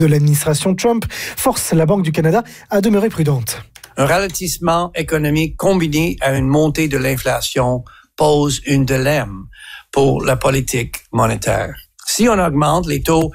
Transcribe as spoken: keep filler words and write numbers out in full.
de l'administration Trump force la Banque du Canada à demeurer prudente. Un ralentissement économique combiné à une montée de l'inflation pose un dilemme pour la politique monétaire. Si on augmente les taux